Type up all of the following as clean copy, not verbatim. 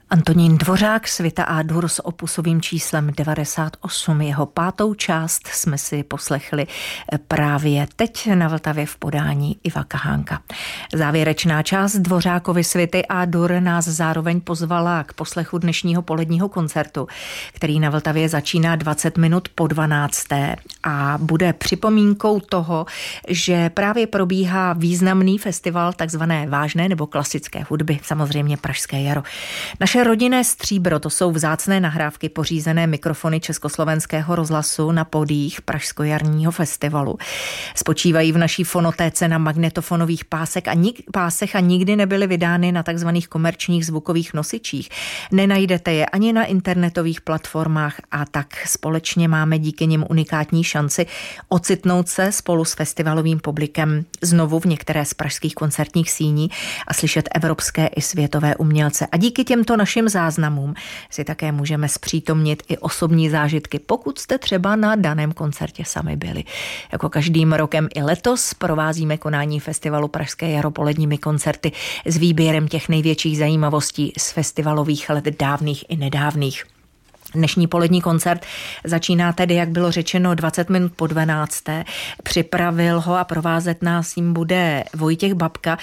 Antonín Dvořák, Svita A-dur s opusovým číslem 98. Jeho 5. část jsme si poslechli právě teď na Vltavě v podání Iva Kahánka. Závěrečná část Dvořákovy Svity A-dur nás zároveň pozvala k poslechu dnešního poledního koncertu, který na Vltavě začíná 20 minut po 12. a bude připomínkou toho, že právě probíhá významný festival takzvané vážné nebo klasické hudby, samozřejmě Pražské jaro. Naše rodinné stříbro, to jsou vzácné nahrávky pořízené mikrofony Československého rozhlasu na pódiích Pražskojarního festivalu. Spočívají v naší fonotéce na magnetofonových pásech a nikdy nebyly vydány na takzvaných komerčních zvukových nosičích. Nenajdete je ani na internetových platformách a tak společně máme díky nim unikátní šanci ocitnout se spolu s festivalovým publikem znovu v některé z pražských koncertních síní a slyšet evropské i světové umělce. A díky těmto našim záznamům si také můžeme zpřítomnit i osobní zážitky, pokud jste třeba na daném koncertě sami byli. Jako každým rokem i letos provázíme konání festivalu Pražské jaro poledními koncerty s výběrem těch největších zajímavostí z festivalových let dávných i nedávných. Dnešní polední koncert začíná tedy, jak bylo řečeno, 20 minut po 12. Připravil ho a provázet nás jim bude Vojtěch Babka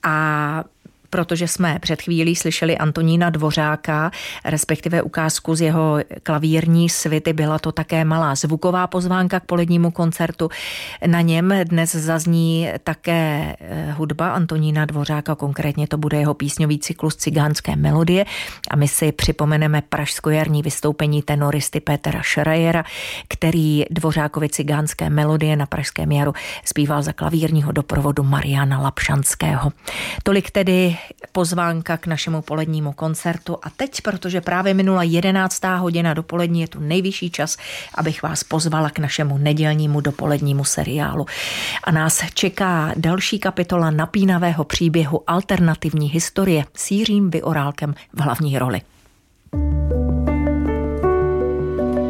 a protože jsme před chvílí slyšeli Antonína Dvořáka, respektive ukázku z jeho klavírní svity, byla to také malá zvuková pozvánka k polednímu koncertu. Na něm dnes zazní také hudba Antonína Dvořáka, konkrétně to bude jeho písňový cyklus Cigánské melodie a my si připomeneme pražskojarní vystoupení tenoristy Petra Schreiera, který Dvořákovi Cigánské melodie na Pražském jaru zpíval za klavírního doprovodu Mariana Lapšanského. Tolik tedy pozvánka k našemu polednímu koncertu a teď, protože právě minula 11. hodina dopolední, je tu nejvyšší čas, abych vás pozvala k našemu nedělnímu dopolednímu seriálu. A nás čeká další kapitola napínavého příběhu alternativní historie s Jiřím Vyorálkem v hlavní roli.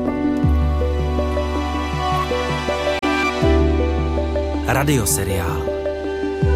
Radioseriál